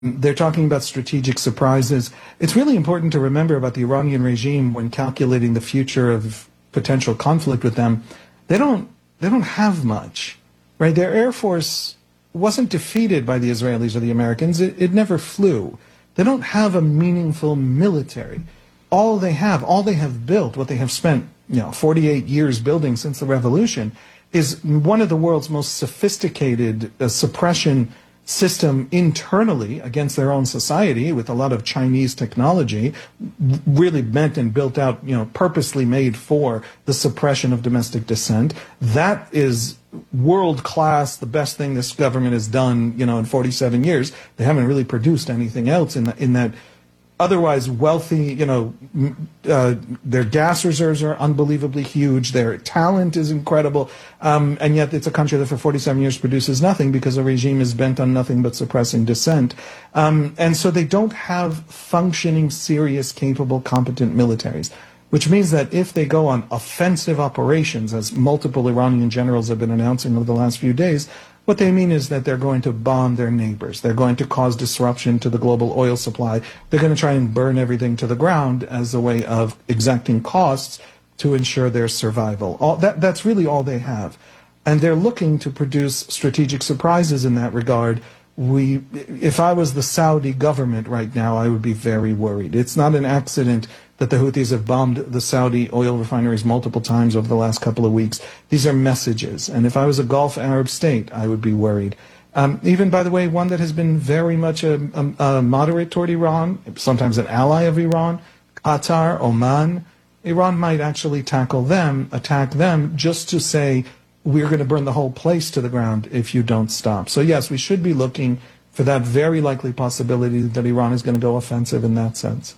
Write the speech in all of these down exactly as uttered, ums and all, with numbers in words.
They're talking about strategic surprises. It's really important to remember about the Iranian regime when calculating the future of potential conflict with them. They don't they don't have much, right? Their air force wasn't defeated by the Israelis or the Americans. It, it never flew. They don't have a meaningful military. All they have, all they have built, what they have spent, you know, forty-eight years building since the revolution, is one of the world's most sophisticated uh, suppression system internally against their own society, with a lot of Chinese technology, really meant and built out, you know, purposely made for the suppression of domestic dissent. That is world class, the best thing this government has done, you know, in forty-seven years. They haven't really produced anything else in, the, in that otherwise wealthy, you know, uh, their gas reserves are unbelievably huge. Their talent is incredible. Um, and yet it's a country that for forty-seven years produces nothing because the regime is bent on nothing but suppressing dissent. Um, and so they don't have functioning, serious, capable, competent militaries, which means that if they go on offensive operations, as multiple Iranian generals have been announcing over the last few days, what they mean is that they're going to bomb their neighbors. They're going to cause disruption to the global oil supply. They're going to try and burn everything to the ground as a way of exacting costs to ensure their survival. All, that, that's really all they have. And they're looking to produce strategic surprises in that regard. We, if I was the Saudi government right now, I would be very worried. It's not an accident that the Houthis have bombed the Saudi oil refineries multiple times over the last couple of weeks. These are messages. And if I was a Gulf Arab state, I would be worried. Um, even, by the way, one that has been very much a, a, a moderate toward Iran, sometimes an ally of Iran, Qatar, Oman. Iran might actually tackle them, attack them, just to say, we're going to burn the whole place to the ground if you don't stop. So yes, we should be looking for that very likely possibility that Iran is going to go offensive in that sense.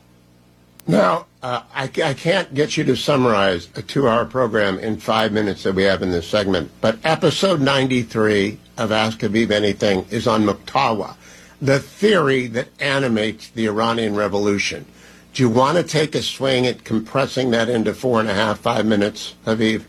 Now, uh, I, I can't get you to summarize a two-hour program in five minutes that we have in this segment, but episode ninety-three of Ask Habib Anything is on Muqtawa, the theory that animates the Iranian Revolution. Do you want to take a swing at compressing that into four and a half, five minutes, Habib?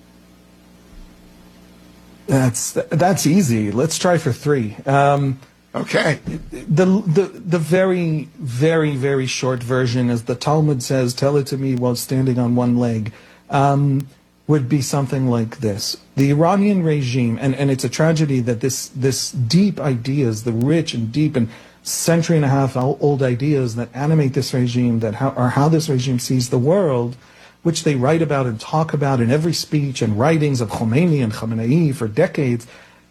That's that's easy. Let's try for three. Um, okay. The, the the very, very, very short version, as the Talmud says, tell it to me while standing on one leg, um, would be something like this. The Iranian regime, and, and it's a tragedy that this, this deep ideas, the rich and deep and century and a half old ideas that animate this regime, that how, are how this regime sees the world, which they write about and talk about in every speech and writings of Khomeini and Khamenei for decades,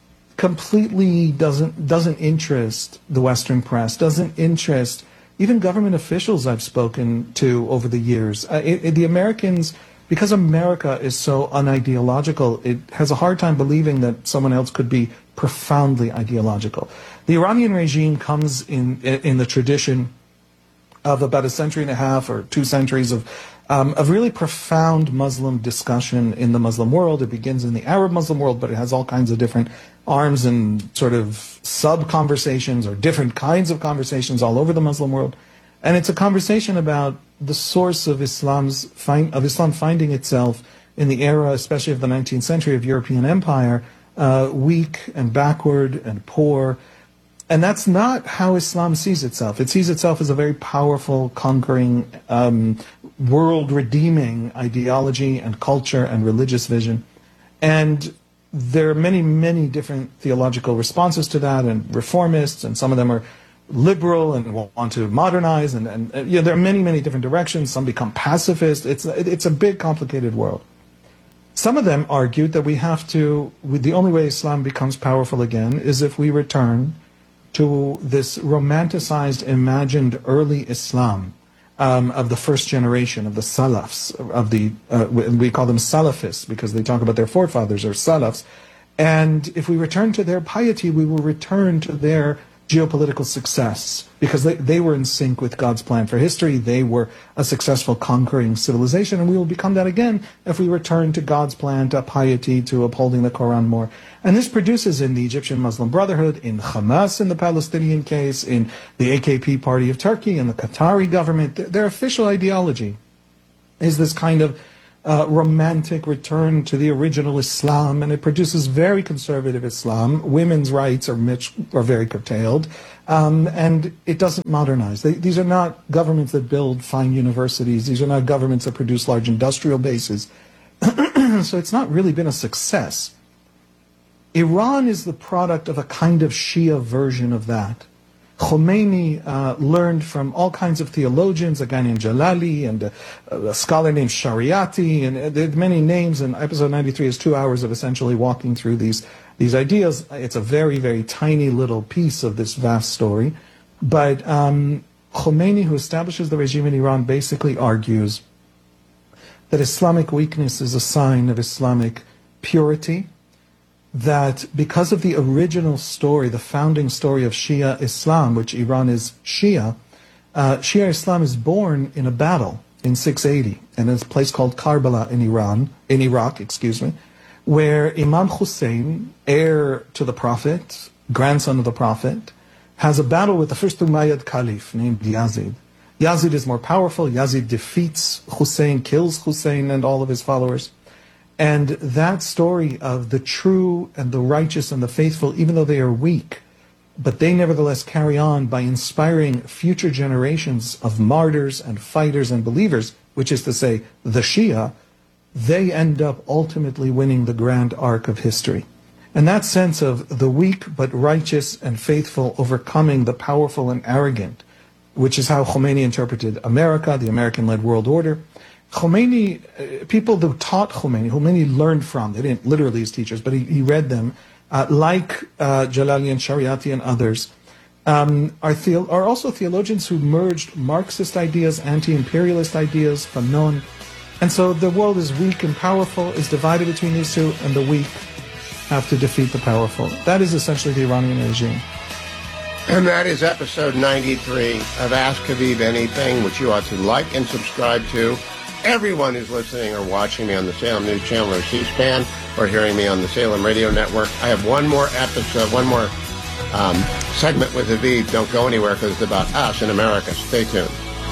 completely doesn't doesn't interest the Western press, doesn't interest even government officials I've spoken to over the years. Uh, it, it, the Americans, because America is so unideological, it has a hard time believing that someone else could be profoundly ideological. The Iranian regime comes in in the tradition of about a century and a half or two centuries of Um, of really profound Muslim discussion in the Muslim world. It begins in the Arab Muslim world, but it has all kinds of different arms and sort of sub-conversations or different kinds of conversations all over the Muslim world. And it's a conversation about the source of Islam's find, of Islam finding itself in the era, especially of the nineteenth century, of European empire, uh, weak and backward and poor. And that's not how Islam sees itself. It sees itself as a very powerful, conquering, um, world-redeeming ideology and culture and religious vision. And there are many, many different theological responses to that, and reformists, and some of them are liberal and want to modernize, and, and uh, you know, there are many, many different directions. Some become pacifist. It's, it's a big, complicated world. Some of them argued that we have to, the only way Islam becomes powerful again is if we return to this romanticized, imagined early Islam um, of the first generation, of the Salafs, of the, uh, we call them Salafists because they talk about their forefathers, or Salafs. And if we return to their piety, we will return to their geopolitical success, because they, they were in sync with God's plan for history. They were a successful conquering civilization, and we will become that again if we return to God's plan, to piety, to upholding the Quran more. And this produces in the Egyptian Muslim Brotherhood, in Hamas in the Palestinian case, in the A K P party of Turkey, and the Qatari government, their official ideology is this kind of uh, romantic return to the original Islam, and it produces very conservative Islam. Women's rights are, much, are very curtailed, um, and it doesn't modernize. They, these are not governments that build fine universities. These are not governments that produce large industrial bases. So it's not really been a success. Iran is the product of a kind of Shia version of that. Khomeini uh, learned from all kinds of theologians, a guy named Jalali and a, a scholar named Shariati, and uh, there are many names, and episode ninety-three is two hours of essentially walking through these, these ideas. It's a very, very tiny little piece of this vast story. But um, Khomeini, who establishes the regime in Iran, basically argues that Islamic weakness is a sign of Islamic purity, that because of the original story, the founding story of Shia Islam, which Iran is Shia, uh, Shia Islam is born in a battle in six eighty, in a place called Karbala in Iran, in Iraq, excuse me, where Imam Hussein, heir to the Prophet, grandson of the Prophet, has a battle with the first Umayyad Caliph named Yazid. Yazid is more powerful. Yazid defeats Hussein, kills Hussein and all of his followers. And that story of the true and the righteous and the faithful, even though they are weak, but they nevertheless carry on by inspiring future generations of martyrs and fighters and believers, which is to say, the Shia, they end up ultimately winning the grand arc of history. And that sense of the weak but righteous and faithful overcoming the powerful and arrogant, which is how Khomeini interpreted America, the American-led world order. Khomeini, uh, people who taught Khomeini, Khomeini learned from, they didn't literally his teachers, but he, he read them, uh, like uh, Jalali and Shariati and others, um, are, theo- are also theologians who merged Marxist ideas, anti-imperialist ideas, Fanon. And so the world is weak and powerful, is divided between these two, and the weak have to defeat the powerful. That is essentially the Iranian regime. And that is episode ninety-three of Ask Habib Anything, which you ought to like and subscribe to. Everyone who's listening or watching me on the Salem News Channel or C-SPAN or hearing me on the Salem Radio Network, I have one more episode, one more um, segment with Habib. Don't go anywhere because it's about us in America. Stay tuned.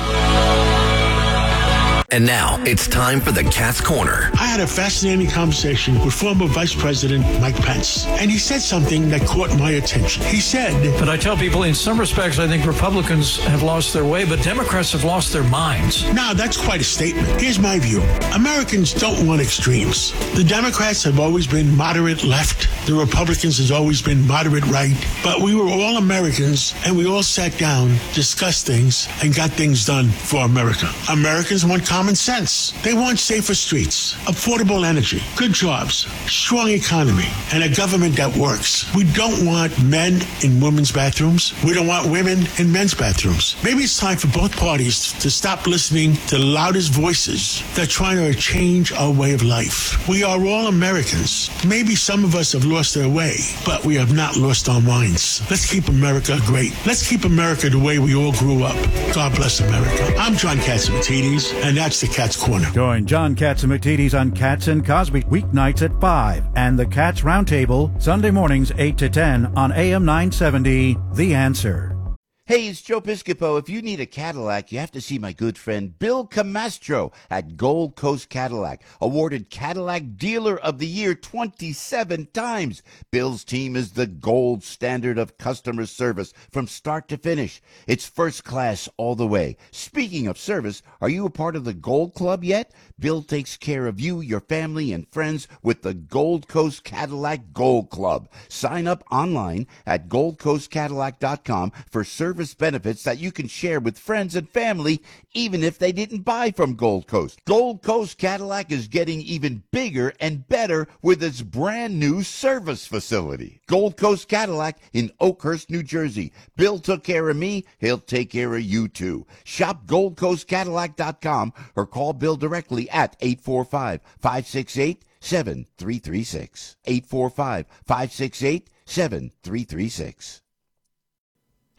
And now it's time for the Cat's Corner. I had a fascinating conversation with former Vice President Mike Pence, and he said something that caught my attention. He said, But I tell people in some respects, I think Republicans have lost their way, but Democrats have lost their minds. now that's quite a statement. Here's my view. Americans don't want extremes. The Democrats have always been moderate left. The Republicans has always been moderate right. But we were all Americans, and we all sat down, discussed things, and got things done for America. Americans want common sense. They want safer streets, affordable energy, good jobs, strong economy, and a government that works. We don't want men in women's bathrooms. We don't want women in men's bathrooms. Maybe it's time for both parties to stop listening to the loudest voices that are trying to change our way of life. We are all Americans. Maybe some of us have lost their way, but we have not lost our minds. Let's keep America great. Let's keep America the way we all grew up. God bless America. I'm John Catsimatidis, and that's the Cat's Corner. Join John Catsimatidis on Cats and Cosby weeknights at five and the Cats Roundtable Sunday mornings eight to ten on A M nine seventy, The Answer. Hey, it's Joe Piscopo. If you need a Cadillac, you have to see my good friend Bill Camastro at Gold Coast Cadillac, awarded Cadillac Dealer of the Year twenty-seven times. Bill's team is the gold standard of customer service from start to finish. It's first class all the way. Speaking of service, are you a part of the Gold Club yet? Bill takes care of you, your family, and friends with the Gold Coast Cadillac Gold Club. Sign up online at gold coast cadillac dot com for service benefits that you can share with friends and family, even if they didn't buy from Gold Coast. Gold Coast Cadillac is getting even bigger and better with its brand new service facility. Gold Coast Cadillac in Oakhurst, New Jersey. Bill took care of me. He'll take care of you too. Shop gold coast cadillac dot com or call Bill directly at eight four five, five six eight, seven three three six. eight four five, five six eight, seven three three six.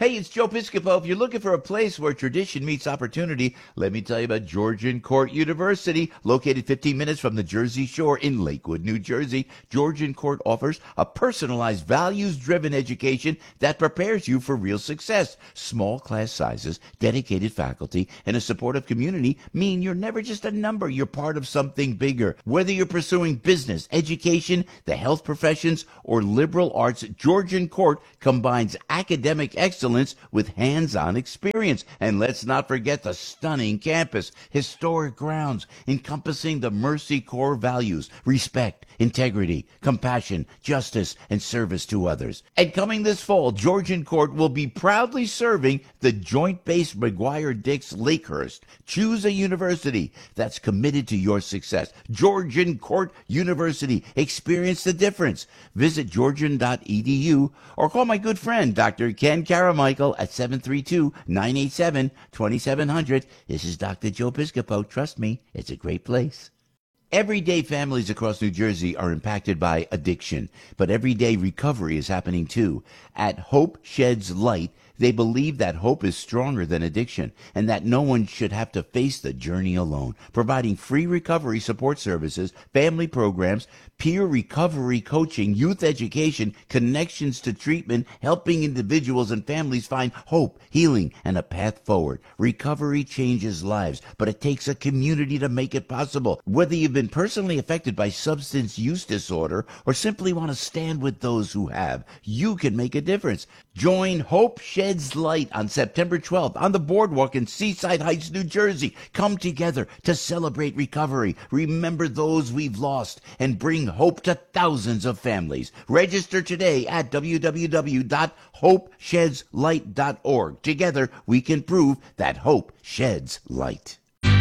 Hey, it's Joe Piscopo. If you're looking for a place where tradition meets opportunity, let me tell you about Georgian Court University, located fifteen minutes from the Jersey Shore in Lakewood, New Jersey. Georgian Court offers a personalized, values-driven education that prepares you for real success. Small class sizes, dedicated faculty, and a supportive community mean you're never just a number. You're part of something bigger. Whether you're pursuing business, education, the health professions, or liberal arts, Georgian Court combines academic excellence with hands-on experience. And let's not forget the stunning campus, historic grounds encompassing the Mercy core values: respect, integrity, compassion, justice, and service to others. And coming this fall, Georgian Court will be proudly serving the Joint Base McGuire-Dix Lakehurst. Choose a university that's committed to your success. Georgian Court University. Experience the difference. Visit georgian dot e d u or call my good friend, Doctor Ken Caramichael, at seven three two, nine eight seven, two seven zero zero. This is Doctor Joe Piscopo. Trust me, it's a great place. Everyday families across New Jersey are impacted by addiction, but everyday recovery is happening too. At Hope Sheds Light, they believe that hope is stronger than addiction and that no one should have to face the journey alone, providing free recovery support services, family programs, peer recovery coaching, youth education, connections to treatment, helping individuals and families find hope, healing, and a path forward. Recovery changes lives, but it takes a community to make it possible. Whether you've been personally affected by substance use disorder or simply want to stand with those who have, you can make a difference. Join Hope Sheds Light on September twelfth on the boardwalk in Seaside Heights, New Jersey. Come together to celebrate recovery, remember those we've lost, and bring hope to thousands of families. Register today at w w w dot hope sheds light dot org. Together, we can prove that hope sheds light.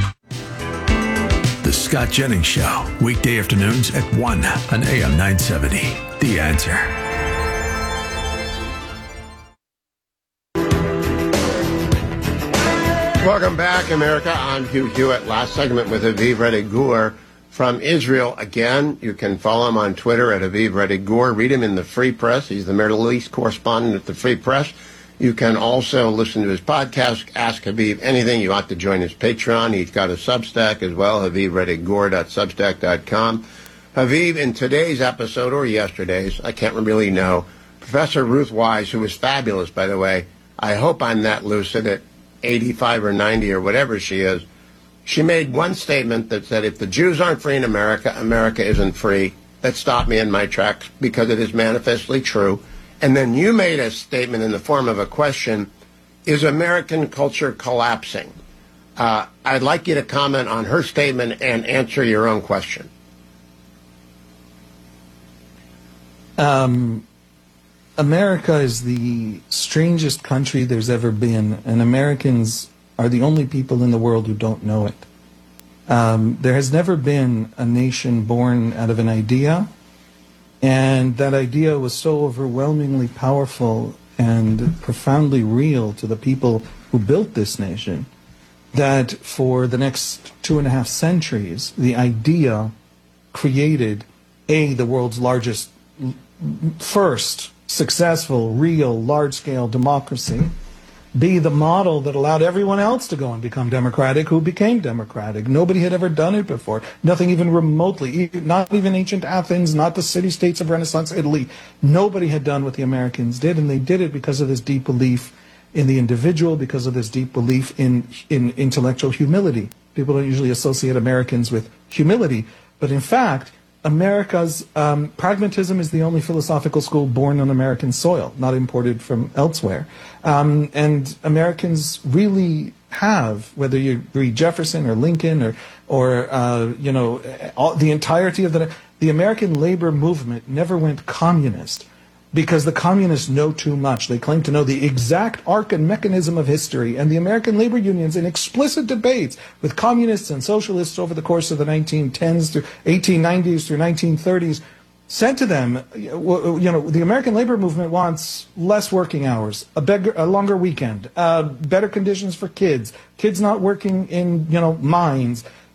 The Scott Jennings Show, weekday afternoons at one on A M nine seventy. The Answer. Welcome back, America. I'm Hugh Hewitt. Last segment with Aviv Reddy Gur from Israel. Again, you can follow him on Twitter at Aviv Reddy Gur. Read him in the Free Press. He's the Middle East correspondent at the Free Press. You can also listen to his podcast, Ask Aviv Anything. You ought to join his Patreon. He's got a Substack as well, aviv reddy gur dot substack dot com. Aviv, in today's episode, or yesterday's, I can't really know, Professor Ruth Wise, who was fabulous, by the way, I hope I'm that lucid at eighty-five or ninety or whatever she is, she made one statement that said, if the Jews aren't free in America, America isn't free. That stopped me in my tracks because it is manifestly true. And then you made a statement in the form of a question, is American culture collapsing? Uh, I'd like you to comment on her statement and answer your own question. Um... America is the strangest country there's ever been, and Americans are the only people in the world who don't know it. Um, there has never been a nation born out of an idea, and that idea was so overwhelmingly powerful and profoundly real to the people who built this nation that for the next two and a half centuries, the idea created, A, the world's largest, first, successful, real, large-scale democracy, be the model that allowed everyone else to go and become democratic who became democratic. Nobody had ever done it before. Nothing even remotely, not even ancient Athens, not the city-states of Renaissance Italy. Nobody had done what the Americans did, and they did it because of this deep belief in the individual, because of this deep belief in, in intellectual humility. People don't usually associate Americans with humility, but in fact, America's um, pragmatism is the only philosophical school born on American soil, not imported from elsewhere. Um, and Americans really have, whether you read Jefferson or Lincoln or, or uh, you know, all, the entirety of the, the American labor movement never went communist because the communists know too much. They claim to know the exact arc and mechanism of history, and the American labor unions, in explicit debates with communists and socialists over the course of the nineteen tens through eighteen nineties through nineteen thirties, said to them, you know, the American labor movement wants less working hours, a, beggar, a longer weekend, uh, better conditions for kids, kids not working in, you know, mines,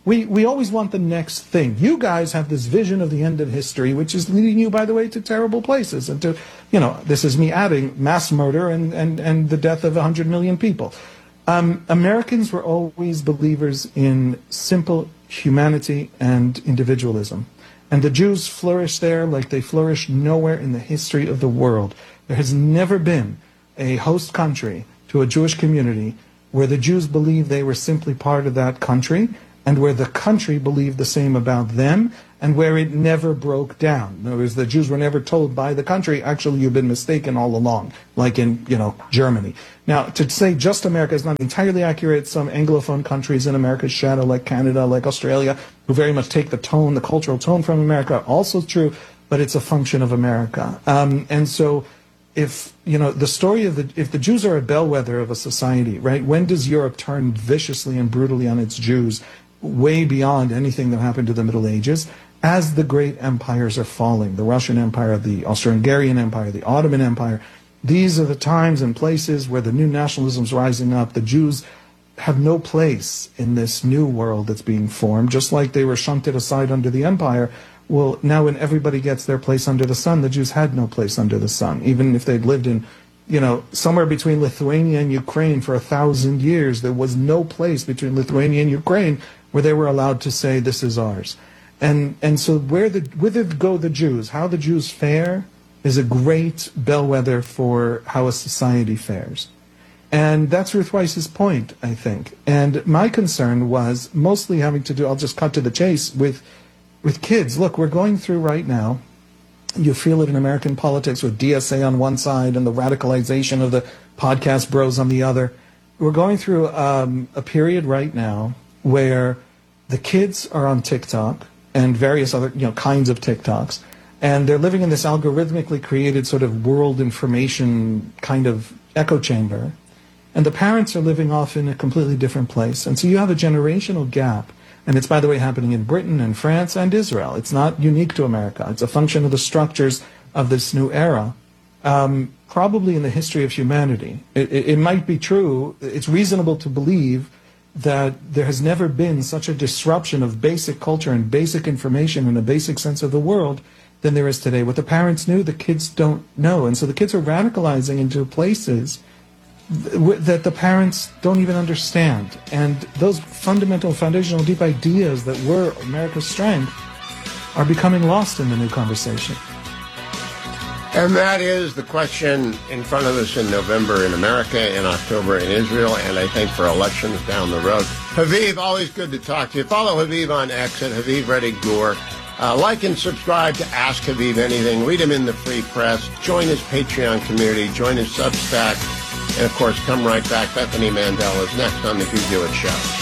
We, we always want the next thing. You guys have this vision of the end of history, which is leading you, by the way, to terrible places. And to, you know, this is me adding mass murder and, and, and the death of one hundred million people. Um, Americans were always believers in simple humanity and individualism. And the Jews flourished there like they flourished nowhere in the history of the world. There has never been a host country to a Jewish community where the Jews believed they were simply part of that country, and where the country believed the same about them, and where it never broke down. In other words, the Jews were never told by the country, actually, you've been mistaken all along, like in, you know, Germany. Now, to say just America is not entirely accurate. Some Anglophone countries in America's shadow, like Canada, like Australia, who very much take the tone, the cultural tone from America, also true, but it's a function of America. Um, and so, if, you know, the story of the, if the Jews are a bellwether of a society, right, when does Europe turn viciously and brutally on its Jews? Way beyond anything that happened to the Middle Ages, as the great empires are falling, the Russian Empire, the Austro-Hungarian Empire, the Ottoman Empire. These are the times and places where the new nationalism is rising up. The Jews have no place in this new world that's being formed, just like they were shunted aside under the empire. Well, now when everybody gets their place under the sun, the Jews had no place under the sun, even if they'd lived in, you know, somewhere between Lithuania and Ukraine for a thousand years. There was no place between Lithuania and Ukraine where they were allowed to say, this is ours. And and so where the whither go the Jews, how the Jews fare, is a great bellwether for how a society fares. And that's Ruth Weiss's point, I think. And my concern was mostly having to do, I'll just cut to the chase, with with kids. Look, we're going through right now, you feel it in American politics with D S A on one side and the radicalization of the podcast bros on the other. We're going through um, a period right now where the kids are on TikTok and various other, you know, kinds of TikToks, and they're living in this algorithmically created sort of world information kind of echo chamber, and the parents are living off in a completely different place. And so you have a generational gap, and it's, by the way, happening in Britain and France and Israel. It's not unique to America. It's a function of the structures of this new era, um, probably in the history of humanity. It, it, it might be true, it's reasonable to believe that there has never been such a disruption of basic culture and basic information and a basic sense of the world than there is today. What the parents knew, the kids don't know. And so the kids are radicalizing into places th- that the parents don't even understand. And those fundamental, foundational, deep ideas that were America's strength are becoming lost in the new conversation. And that is the question in front of us in November in America, in October in Israel, and I think for elections down the road. Haviv, always good to talk to you. Follow Haviv on X at Haviv Reddy Gur. Uh, like and subscribe to Ask Haviv Anything. Read him in the Free Press. Join his Patreon community. Join his Substack. And, of course, come right back. Bethany Mandel is next on The Hugh Hewitt Show.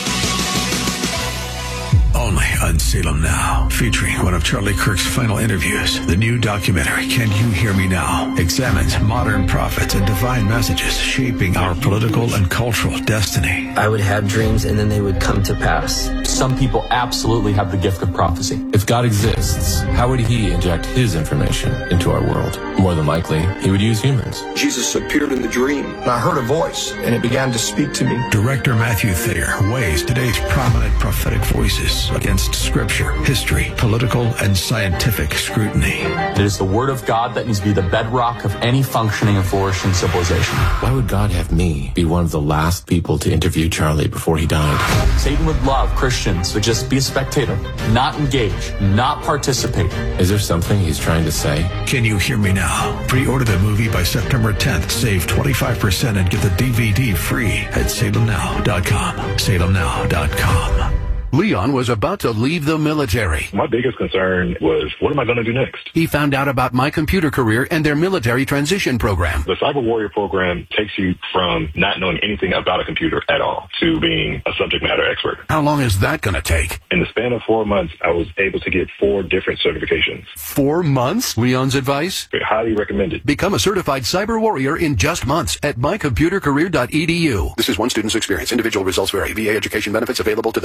Only on Salem Now, featuring one of Charlie Kirk's final interviews. The new documentary, Can You Hear Me Now?, examines modern prophets and divine messages shaping our political and cultural destiny. I would have dreams and then they would come to pass. Some people absolutely have the gift of prophecy. If God exists, how would he inject his information into our world? More than likely, he would use humans. Jesus appeared in the dream, and I heard a voice, and it began to speak to me. Director Matthew Thayer weighs today's prominent prophetic voices against scripture, history, political, and scientific scrutiny. It is the word of God that needs to be the bedrock of any functioning and flourishing civilization. Why would God have me be one of the last people to interview Charlie before he died? Satan would love Christians to just be a spectator, not engage, not participate. Is there something he's trying to say? Can You Hear Me Now? Pre-order the movie by September tenth. Save twenty-five percent and get the D V D free at salem now dot com. salem now dot com. Leon was about to leave the military. My biggest concern was, what am I going to do next? He found out about My Computer Career and their military transition program. The Cyber Warrior program takes you from not knowing anything about a computer at all to being a subject matter expert. How long is that going to take? In the span of four months, I was able to get four different certifications. Four months? Leon's advice? Highly recommended. Become a certified cyber warrior in just months at my computer career dot e d u. This is one student's experience. Individual results vary. V A education benefits available to those who qualify.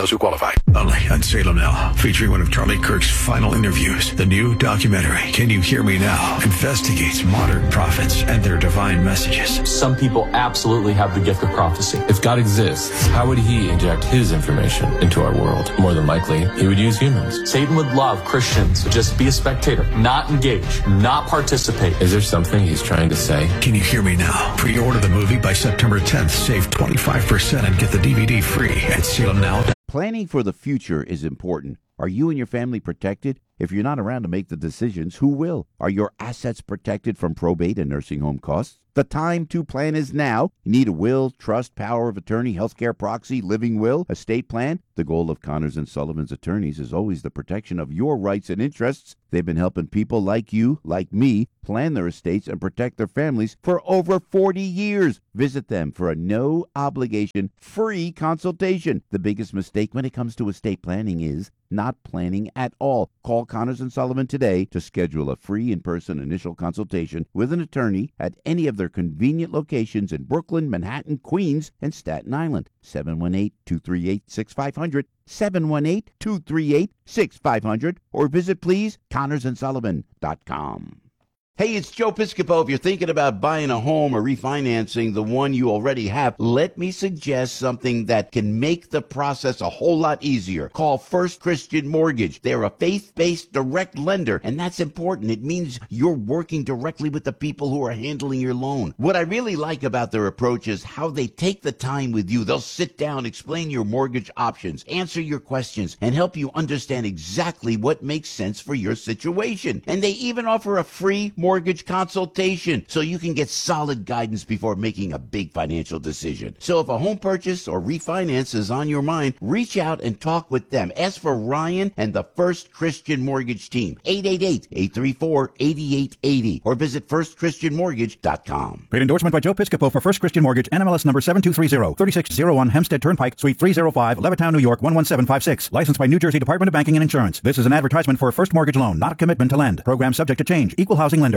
tonight, only on Salem Now, featuring one of Charlie Kirk's final interviews. The new documentary, Can You Hear Me Now?, investigates modern prophets and their divine messages. Some people absolutely have the gift of prophecy. If God exists, how would he inject his information into our world? More than likely, he would use humans. Satan would love Christians to just be a spectator, not engage, not participate. Is there something he's trying to say? Can You Hear Me Now? Pre-order the movie by September tenth. Save twenty-five percent and get the D V D free at Salem Now. Planning for the future is important. Are you and your family protected? If you're not around to make the decisions, who will? Are your assets protected from probate and nursing home costs? The time to plan is now. You need a will, trust, power of attorney, healthcare proxy, living will, estate plan. The goal of Connors and Sullivan's attorneys is always the protection of your rights and interests. They've been helping people like you, like me, plan their estates and protect their families for over forty years. Visit them for a no-obligation, free consultation. The biggest mistake when it comes to estate planning is not planning at all. Call Connors and Sullivan today to schedule a free in-person initial consultation with an attorney at any of their convenient locations in Brooklyn, Manhattan, Queens, and Staten Island. seven one eight, two three eight, six five zero zero, seven one eight, two three eight, six five zero zero, or visit, please, connors and sullivan dot com. Hey, it's Joe Piscopo. If you're thinking about buying a home or refinancing the one you already have, let me suggest something that can make the process a whole lot easier. Call First Christian Mortgage. They're a faith-based direct lender, and that's important. It means you're working directly with the people who are handling your loan. What I really like about their approach is how they take the time with you. They'll sit down, explain your mortgage options, answer your questions, and help you understand exactly what makes sense for your situation. And they even offer a free mortgage consultation so you can get solid guidance before making a big financial decision. So if a home purchase or refinance is on your mind, reach out and talk with them. Ask for Ryan and the First Christian Mortgage team, eight eight eight, eight three four, eight eight eight zero, or visit first christian mortgage dot com. Paid endorsement by Joe Piscopo for First Christian Mortgage, N M L S number seven two three zero, thirty-six oh one Hempstead Turnpike, Suite three oh five, Levittown, New York, one one seven five six. Licensed by New Jersey Department of Banking and Insurance. This is an advertisement for a first mortgage loan, not a commitment to lend. Program subject to change. Equal housing lender.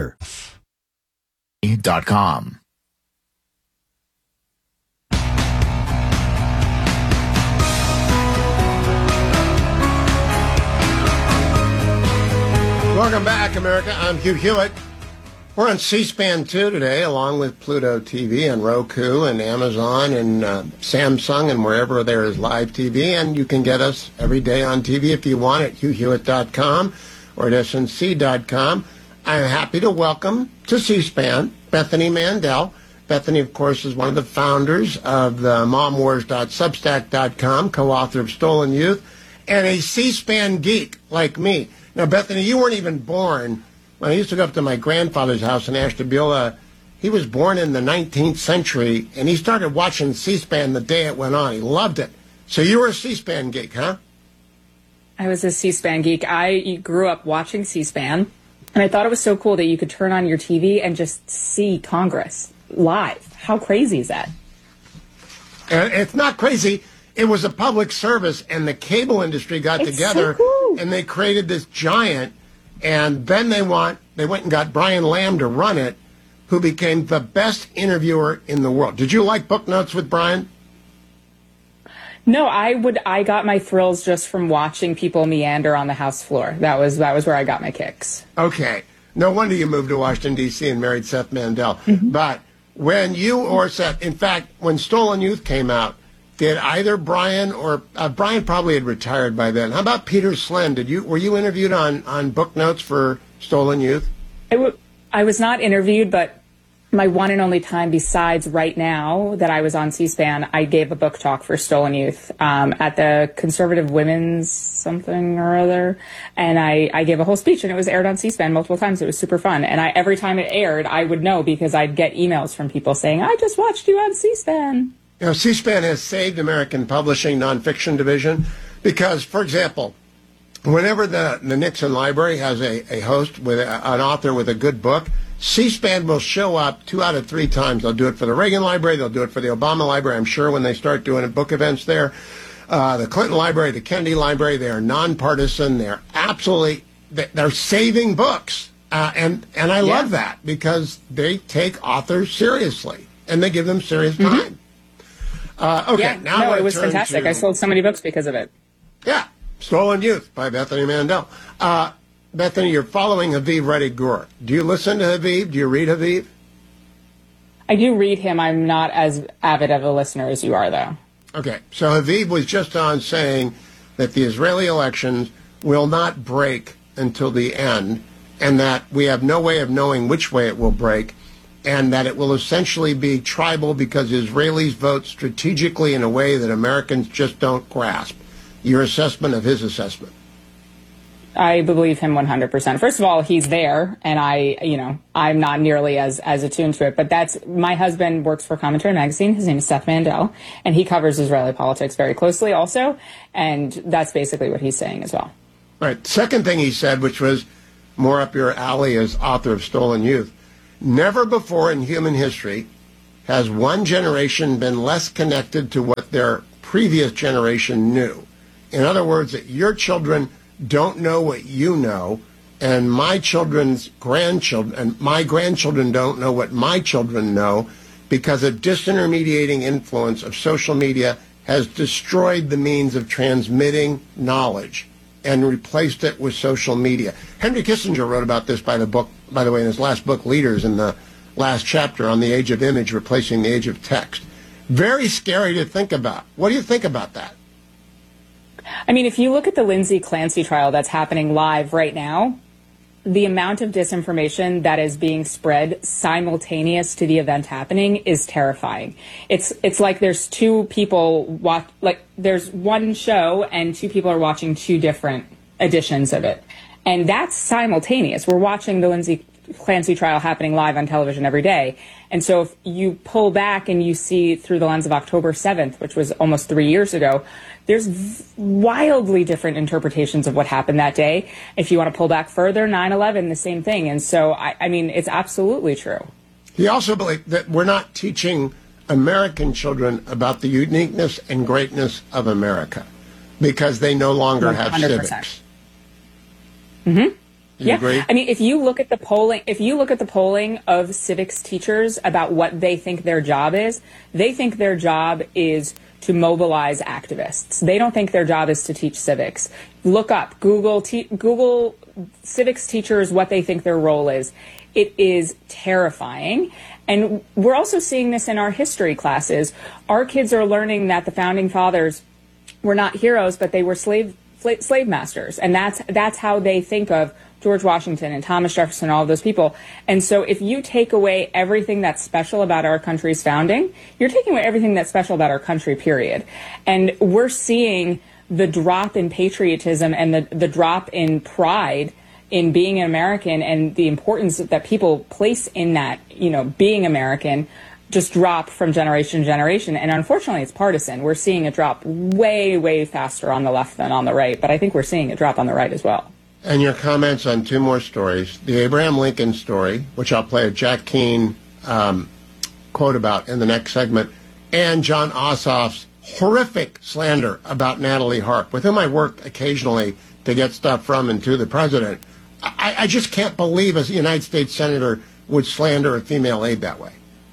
Dot com. Welcome back, America. I'm Hugh Hewitt. We're on C-SPAN two today, along with Pluto T V and Roku and Amazon and uh, Samsung and wherever there is live T V. And you can get us every day on T V if you want at hugh hewitt dot com or at S N C dot com. I'm happy to welcome to C-SPAN Bethany Mandel. Bethany, of course, is one of the founders of the mom wars dot substack dot com, co-author of Stolen Youth, and a C-SPAN geek like me. Now, Bethany, you weren't even born when I used to go up to my grandfather's house in Ashtabula. He was born in the nineteenth century, and he started watching C-SPAN the day it went on. He loved it. So you were a C-SPAN geek, huh? I was a C-SPAN geek. I grew up watching C-SPAN. And I thought it was so cool that you could turn on your T V and just see Congress live. How crazy is that? And it's not crazy. It was a public service, and the cable industry got it's together, so cool. and they created this giant. And then they want they went and got Brian Lamb to run it, who became the best interviewer in the world. Did you like Book Notes with Brian? No, I would. I got my thrills just from watching people meander on the House floor. That was that was where I got my kicks. Okay. No wonder you moved to Washington, D C and married Seth Mandel. Mm-hmm. But when you or Seth, in fact, when Stolen Youth came out, did either Brian or uh, Brian probably had retired by then. How about Peter Slen? Did you were you interviewed on, on Book Notes for Stolen Youth? I, w- I was not interviewed, but my one and only time besides right now that I was on C-SPAN, I gave a book talk for Stolen Youth um, at the Conservative Women's something or other. And I, I gave a whole speech, and it was aired on C-SPAN multiple times. It was super fun. And I, every time it aired, I would know because I'd get emails from people saying, I just watched you on C-SPAN. You know, C-SPAN has saved American Publishing Nonfiction Division because, for example, whenever the, the Nixon Library has a, a host with a, an author with a good book, C-SPAN will show up two out of three times. They'll do it for the Reagan Library. They'll do it for the Obama Library, I'm sure, when they start doing book events there. Uh, the Clinton Library, the Kennedy Library, they are nonpartisan. They're absolutely, they're saving books. Uh, and, and I yeah. love that because they take authors seriously and they give them serious time. Mm-hmm. Uh, okay, yeah, now no, I it was turn fantastic. to, I sold so many books because of it. Yeah, Stolen Youth by Bethany Mandel. Uh, Bethany, you're following Haviv Reddy Gur. Do you listen to Haviv? Do you read Haviv? I do read him. I'm not as avid of a listener as you are, though. Okay, so Haviv was just on saying that the Israeli elections will not break until the end, and that we have no way of knowing which way it will break, and that it will essentially be tribal because Israelis vote strategically in a way that Americans just don't grasp. Your assessment of his assessment? I believe him one hundred percent. First of all, he's there, and I, you know, I'm not nearly as, as attuned to it, but that's, my husband works for Commentary Magazine. His name is Seth Mandel, and he covers Israeli politics very closely also, and that's basically what he's saying as well. All right. Second thing he said, which was more up your alley as author of Stolen Youth, never before in human history has one generation been less connected to what their previous generation knew. In other words, that your children don't know what you know, and my children's grandchildren and my grandchildren don't know what my children know, because a disintermediating influence of social media has destroyed the means of transmitting knowledge and replaced it with social media. Henry Kissinger wrote about this by the book, by the way, in his last book, Leaders, in the last chapter on the age of image replacing the age of text. Very scary to think about. What do you think about that? I mean, if you look at the Lindsay Clancy trial that's happening live right now, the amount of disinformation that is being spread simultaneous to the event happening is terrifying. It's it's like there's two people watch, like there's one show and two people are watching two different editions of it, and that's simultaneous. We're watching the Lindsay Clancy trial happening live on television every day, and so if you pull back and you see through the lens of October seventh, which was almost three years ago, there's wildly different interpretations of what happened that day. If you want to pull back further, nine eleven, the same thing. And so, I, I mean, it's absolutely true. He also believed that we're not teaching American children about the uniqueness and greatness of America because they no longer have one hundred percent. civics. Mm-hmm. You yeah, agree? I mean, if you look at the polling, if you look at the polling of civics teachers about what they think their job is, they think their job is to mobilize activists. They don't think their job is to teach civics. Look up, Google, te- Google civics teachers, what they think their role is. It is terrifying. And we're also seeing this in our history classes. Our kids are learning that the founding fathers were not heroes, but they were slave slave masters. And that's that's how they think of George Washington and Thomas Jefferson, all of those people. And so if you take away everything that's special about our country's founding, you're taking away everything that's special about our country, period. And we're seeing the drop in patriotism and the, the drop in pride in being an American and the importance that people place in that, you know, being American just drop from generation to generation. And unfortunately, it's partisan. We're seeing it drop way, way faster on the left than on the right. But I think we're seeing it drop on the right as well. And your comments on two more stories. The Abraham Lincoln story, which I'll play a Jack Keane um, quote about in the next segment, and John Ossoff's horrific slander about Natalie Harp, with whom I work occasionally to get stuff from and to the president. I, I just can't believe a United States senator would slander a female aide that way.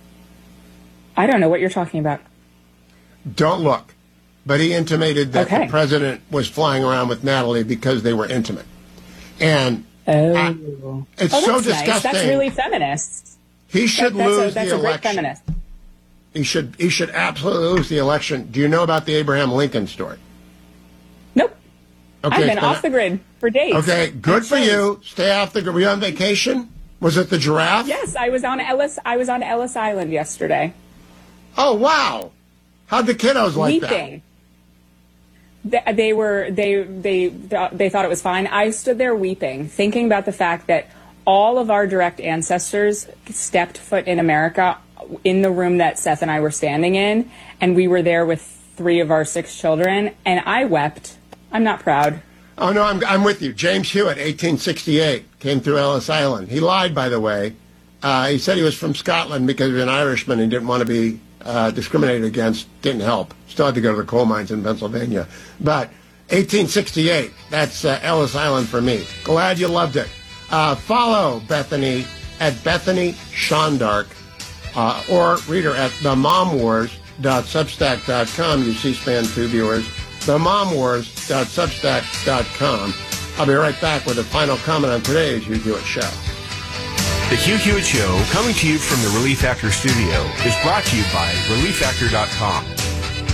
I don't know what you're talking about. Don't look. But he intimated that okay. the president was flying around with Natalie because they were intimate. And oh. I, it's oh, so that's disgusting. Nice. That's really feminist. He should that, that's lose a, that's the a great election. Feminist. He should he should absolutely lose the election. Do you know about the Abraham Lincoln story? Nope. Okay, I've been off a, the grid for days. Okay, good for you. Stay off the grid. Were you on vacation? Was it the giraffe? Yes, I was on Ellis. I was on Ellis Island yesterday. Oh wow! How'd the kiddos like Weeping. that? They, they were they they they thought it was fine. I stood there weeping, thinking about the fact that all of our direct ancestors stepped foot in America in the room that Seth and I were standing in, and we were there with three of our six children, and I wept. I'm not proud. Oh no, I'm I'm with you. James Hewitt, eighteen sixty-eight, came through Ellis Island. He lied, by the way. Uh, he said he was from Scotland because he was an Irishman and didn't want to be uh, discriminated against. Didn't help. Still had to go to the coal mines in Pennsylvania. But eighteen sixty-eight, that's uh, Ellis Island for me. Glad you loved it. Uh, follow Bethany at Bethany Shondark, uh, or read her at the mom wars dot substack dot com, you C-SPAN two viewers. the mom wars dot substack dot com. I'll be right back with a final comment on today's Hugh Hewitt Show. The Hugh Hewitt Show, coming to you from the Relief Factor studio, is brought to you by relief factor dot com.